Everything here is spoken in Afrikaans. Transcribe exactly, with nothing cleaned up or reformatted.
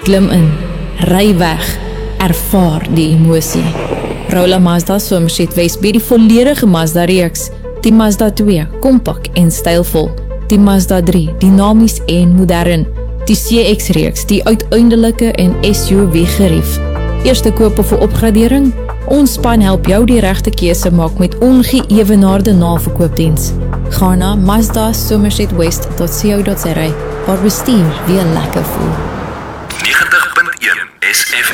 Klim in, ry weg, ervaar die emosie. Rolla Mazda Somerset West bied die volledige Mazda reeks, die Mazda twee, kompak en stylvol, die Mazda drie, dinamies en modern, die C X reeks, die uiteindelike en S U V gerief. Eerste koop of 'n opgradering? Ons span help jou die regte keuse maak met ongeëwenaarde naverkoopdiens. Ga na mazda somerset west dot co dot za waar bestuur weer lekker voel. negentig punt een S F